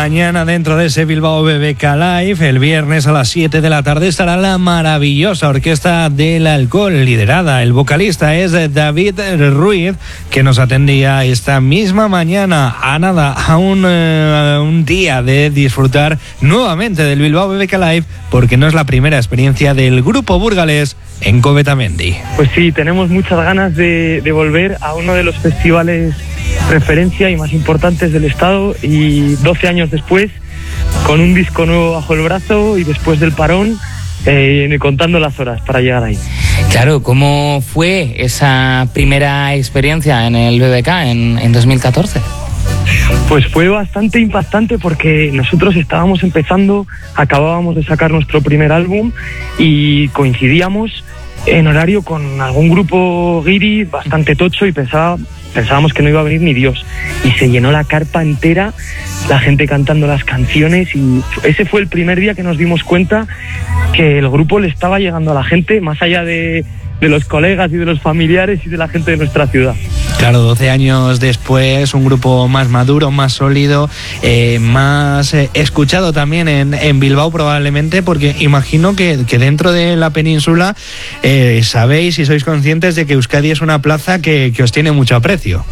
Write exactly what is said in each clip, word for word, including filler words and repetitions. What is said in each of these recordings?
Mañana dentro de ese Bilbao B B K Live, el viernes a las siete de la tarde estará la maravillosa Orquesta del Alcohol, liderada. El vocalista es David Ruiz, que nos atendía esta misma mañana a nada, a un, uh, un día de disfrutar nuevamente del Bilbao B B K Live, porque no es la primera experiencia del grupo burgalés en Covetamendi. Pues sí, tenemos muchas ganas de, de volver a uno de los festivales referencia y más importantes del estado, y doce años después, con un disco nuevo bajo el brazo y después del parón, eh, contando las horas para llegar ahí. Claro, ¿cómo fue esa primera experiencia en el B B K en, en dos mil catorce? Pues fue bastante impactante porque nosotros estábamos empezando, acabábamos de sacar nuestro primer álbum y coincidíamos en horario con algún grupo guiri bastante tocho y pensaba, pensábamos que no iba a venir ni Dios, y se llenó la carpa entera, la gente cantando las canciones, y ese fue el primer día que nos dimos cuenta que el grupo le estaba llegando a la gente, más allá de, de los colegas y de los familiares y de la gente de nuestra ciudad. Claro, doce años después, un grupo más maduro, más sólido, eh, más eh, escuchado también en, en Bilbao probablemente, porque imagino que, que dentro de la península eh, sabéis y sois conscientes de que Euskadi es una plaza que, que os tiene mucho aprecio.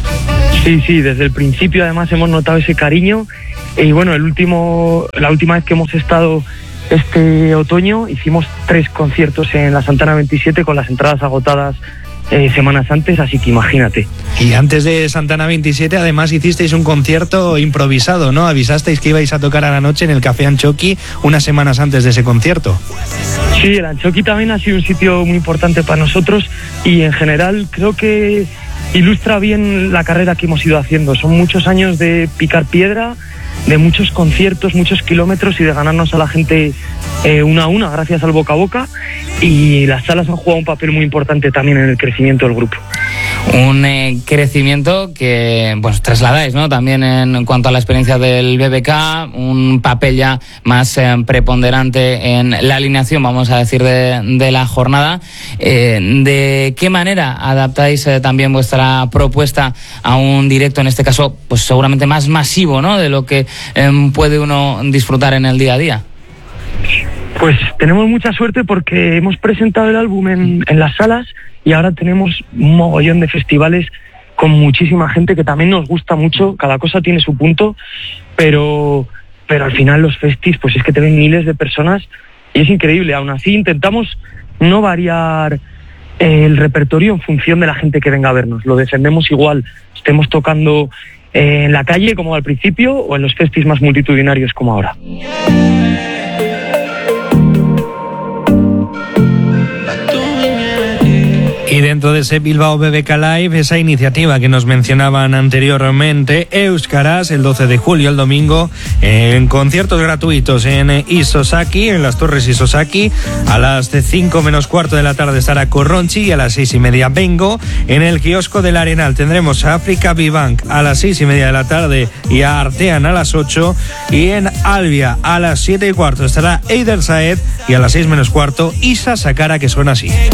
Sí, sí, desde el principio además hemos notado ese cariño, y bueno, el último, la última vez que hemos estado este otoño hicimos tres conciertos en la Santana veintisiete con las entradas agotadas Eh, semanas antes, así que imagínate. Y antes de Santana veintisiete además hicisteis un concierto improvisado, ¿no? Avisasteis que ibais a tocar a la noche en el Café Anchoqui unas semanas antes de ese concierto. Sí, el Anchoqui también ha sido un sitio muy importante para nosotros, y en general creo que ilustra bien la carrera que hemos ido haciendo. Son muchos años de picar piedra, de muchos conciertos, muchos kilómetros, y de ganarnos a la gente eh, una a una gracias al boca a boca, y las salas han jugado un papel muy importante también en el crecimiento del grupo. Un eh, crecimiento que pues trasladáis, ¿no? También en, en cuanto a la experiencia del B B K, un papel ya más eh, preponderante en la alineación, vamos a decir, de, de la jornada. Eh, ¿De qué manera adaptáis eh, también vuestra propuesta a un directo, en este caso, pues seguramente más masivo, ¿no? De lo que eh, puede uno disfrutar en el día a día. Pues tenemos mucha suerte porque hemos presentado el álbum en, en las salas, y ahora tenemos un mogollón de festivales con muchísima gente que también nos gusta mucho. Cada cosa tiene su punto, pero, pero al final los festis, pues es que te ven miles de personas y es increíble. Aún así intentamos no variar el repertorio en función de la gente que venga a vernos. Lo defendemos igual, estemos tocando en la calle como al principio o en los festis más multitudinarios como ahora. Y dentro de ese Bilbao B B K Live, esa iniciativa que nos mencionaban anteriormente, Euskaraz, el doce de julio, el domingo, en conciertos gratuitos en Isosaki, en las Torres Isosaki. A las cinco menos cuarto de la tarde estará Corronchi, y a las seis y media Bengo. En el kiosco del Arenal tendremos a Africa Vivank a las seis y media de la tarde y a Artean a las ocho. Y en Albia a las siete y cuarto estará Eider Saed, y a las seis menos cuarto Isa Sakara, que suena así.